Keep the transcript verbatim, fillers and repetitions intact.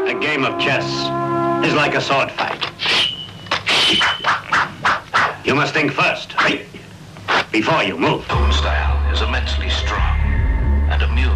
A game of chess is like a sword fight. You must think first, before you move. Own style is immensely strong and amusing.